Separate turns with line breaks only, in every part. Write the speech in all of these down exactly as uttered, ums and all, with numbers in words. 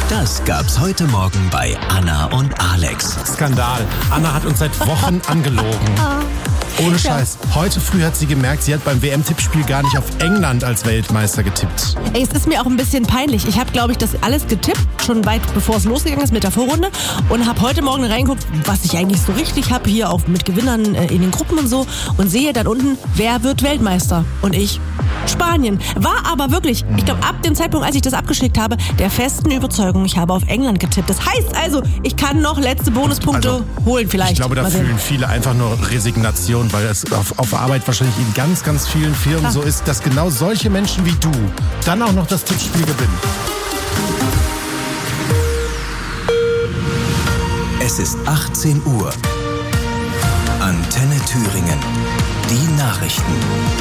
Das gab's heute Morgen bei Anna und Alex.
Skandal. Anna hat uns seit Wochen angelogen. Ohne Scheiß. Heute früh hat sie gemerkt, sie hat beim W M-Tippspiel gar nicht auf England als Weltmeister getippt.
Ey, es ist mir auch ein bisschen peinlich. Ich habe, glaube ich, das alles getippt, schon weit bevor es losgegangen ist mit der Vorrunde. Und habe heute Morgen reingeguckt, was ich eigentlich so richtig habe, hier auch mit Gewinnern äh, in den Gruppen und so. Und sehe dann unten, wer wird Weltmeister? Und ich, Spanien. War aber wirklich, ich glaube, ab dem Zeitpunkt, als ich das abgeschickt habe, der festen Überzeugung, ich habe auf England getippt. Das heißt also, ich kann noch letzte Bonuspunkte also, holen vielleicht.
Ich glaube, da fühlen viele einfach nur Resignation, weil es auf, auf Arbeit wahrscheinlich in ganz, ganz vielen Firmen ja. so ist, dass genau solche Menschen wie du dann auch noch das Tippspiel gewinnen.
Es ist achtzehn Uhr. Antenne Thüringen. Die Nachrichten.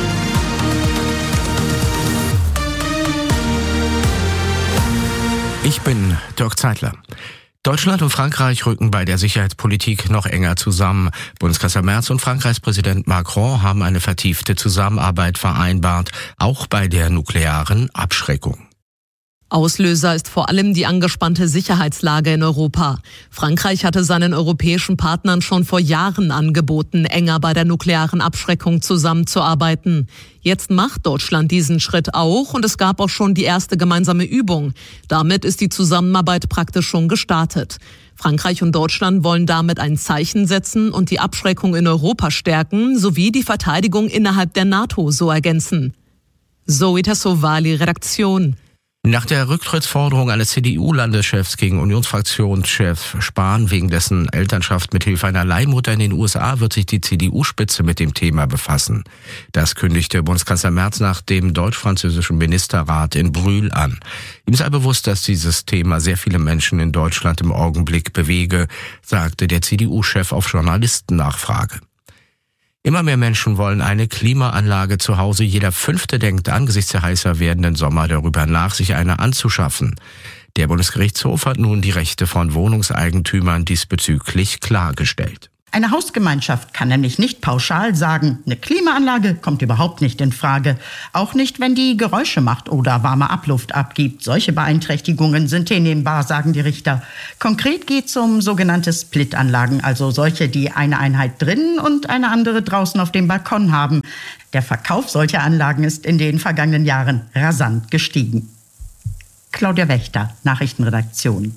Ich bin Dirk Zeitler. Deutschland und Frankreich rücken bei der Sicherheitspolitik noch enger zusammen. Bundeskanzler Merz und Frankreichs Präsident Macron haben eine vertiefte Zusammenarbeit vereinbart, auch bei der nuklearen Abschreckung.
Auslöser ist vor allem die angespannte Sicherheitslage in Europa. Frankreich hatte seinen europäischen Partnern schon vor Jahren angeboten, enger bei der nuklearen Abschreckung zusammenzuarbeiten. Jetzt macht Deutschland diesen Schritt auch und es gab auch schon die erste gemeinsame Übung. Damit ist die Zusammenarbeit praktisch schon gestartet. Frankreich und Deutschland wollen damit ein Zeichen setzen und die Abschreckung in Europa stärken, sowie die Verteidigung innerhalb der NATO so ergänzen. Zoe Tassovali, Redaktion.
Nach der Rücktrittsforderung eines C D U-Landeschefs gegen Unionsfraktionschef Spahn wegen dessen Elternschaft mit Hilfe einer Leihmutter in den U S A wird sich die C D U-Spitze mit dem Thema befassen. Das kündigte Bundeskanzler Merz nach dem deutsch-französischen Ministerrat in Brühl an. Ihm sei bewusst, dass dieses Thema sehr viele Menschen in Deutschland im Augenblick bewege, sagte der C D U-Chef auf Journalistennachfrage. Immer mehr Menschen wollen eine Klimaanlage zu Hause. Jeder Fünfte denkt angesichts der heißer werdenden Sommer darüber nach, sich eine anzuschaffen. Der Bundesgerichtshof hat nun die Rechte von Wohnungseigentümern diesbezüglich klargestellt.
Eine Hausgemeinschaft kann nämlich nicht pauschal sagen, eine Klimaanlage kommt überhaupt nicht in Frage. Auch nicht, wenn die Geräusche macht oder warme Abluft abgibt. Solche Beeinträchtigungen sind hinnehmbar, sagen die Richter. Konkret geht es um sogenannte Split-Anlagen, also solche, die eine Einheit drinnen und eine andere draußen auf dem Balkon haben. Der Verkauf solcher Anlagen ist in den vergangenen Jahren rasant gestiegen. Claudia Wächter, Nachrichtenredaktion.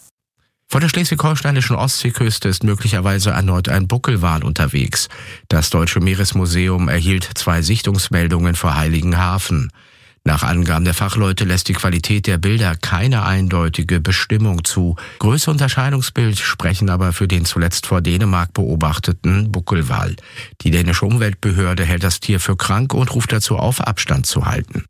Vor der schleswig-holsteinischen Ostseeküste ist möglicherweise erneut ein Buckelwal unterwegs. Das Deutsche Meeresmuseum erhielt zwei Sichtungsmeldungen vor Heiligenhafen. Nach Angaben der Fachleute lässt die Qualität der Bilder keine eindeutige Bestimmung zu. Größe und Erscheinungsbild sprechen aber für den zuletzt vor Dänemark beobachteten Buckelwal. Die dänische Umweltbehörde hält das Tier für krank und ruft dazu auf, Abstand zu halten.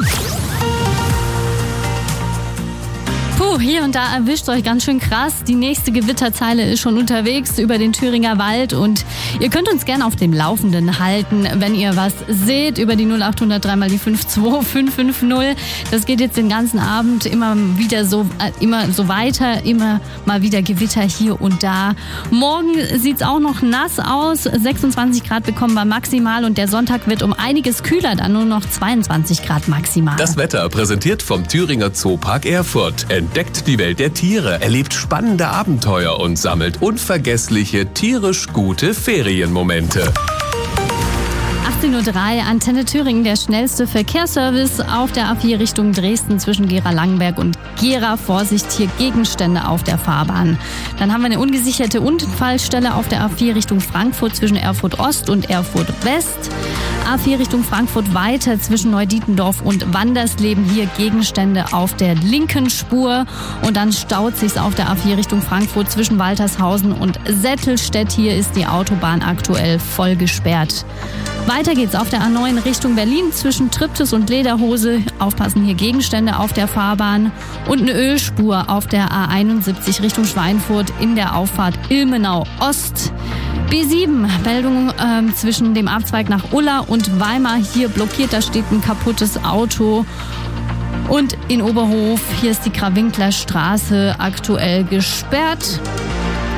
Puh, hier und da erwischt euch ganz schön krass. Die nächste Gewitterzeile ist schon unterwegs über den Thüringer Wald und ihr könnt uns gerne auf dem Laufenden halten, wenn ihr was seht, über die null acht null null drei mal die fünf zwei fünf fünf null. Das geht jetzt den ganzen Abend immer wieder so, äh, immer so weiter, immer mal wieder Gewitter hier und da. Morgen sieht's auch noch nass aus, sechsundzwanzig Grad bekommen wir maximal und der Sonntag wird um einiges kühler, dann nur noch zweiundzwanzig Grad maximal.
Das Wetter präsentiert vom Thüringer Zoopark Erfurt. Entdeckt die Welt der Tiere, erlebt spannende Abenteuer und sammelt unvergessliche, tierisch gute Ferienmomente.
achtzehn Uhr drei, Antenne Thüringen, der schnellste Verkehrsservice auf der A vier Richtung Dresden zwischen Gera-Langenberg und Gera. Vorsicht, hier Gegenstände auf der Fahrbahn. Dann haben wir eine ungesicherte Unfallstelle auf der A vier Richtung Frankfurt zwischen Erfurt Ost und Erfurt West. A vier Richtung Frankfurt weiter zwischen Neudietendorf und Wandersleben. Hier Gegenstände auf der linken Spur. Und dann staut sich's auf der A vier Richtung Frankfurt zwischen Waltershausen und Settelstedt. Hier ist die Autobahn aktuell voll gesperrt. Weiter geht's auf der A neun Richtung Berlin zwischen Triptis und Lederhose. Aufpassen, hier Gegenstände auf der Fahrbahn. Und eine Ölspur auf der A einundsiebzig Richtung Schweinfurt in der Auffahrt Ilmenau Ost. B sieben, Meldung äh, zwischen dem Abzweig nach Ulla und Weimar. Hier blockiert, da steht ein kaputtes Auto. Und in Oberhof, hier ist die Krawinkler Straße aktuell gesperrt.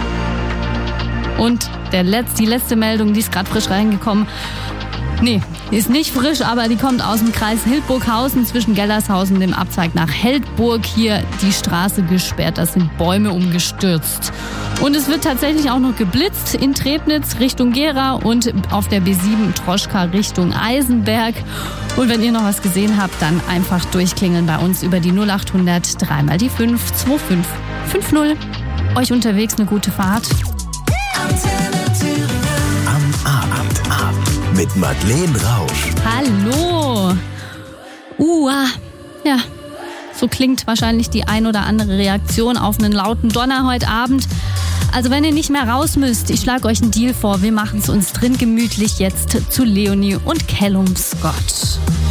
Und der Letz-, die letzte Meldung, die ist gerade frisch reingekommen. Nee, Ist nicht frisch, aber die kommt aus dem Kreis Hildburghausen zwischen Gellershausen und dem Abzweig nach Heldburg. Hier die Straße gesperrt, da sind Bäume umgestürzt. Und es wird tatsächlich auch noch geblitzt in Trebnitz Richtung Gera und auf der B sieben Troschka Richtung Eisenberg. Und wenn ihr noch was gesehen habt, dann einfach durchklingeln bei uns über die null acht hundert drei mal die fünf zwei fünf fünf null. Euch unterwegs eine gute Fahrt.
Am Abend ab mit Madeleine Rausch.
Hallo. Uh, ja, so klingt wahrscheinlich die ein oder andere Reaktion auf einen lauten Donner heute Abend. Also wenn ihr nicht mehr raus müsst, ich schlage euch einen Deal vor. Wir machen es uns drin gemütlich jetzt zu Leonie und Callum Scott.